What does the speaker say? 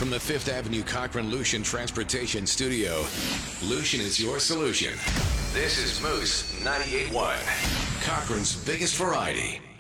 from the Fifth Avenue Cochran Lucian Transportation Studio, Lucian is your solution. This is Moose 98.1, Cochran's biggest variety.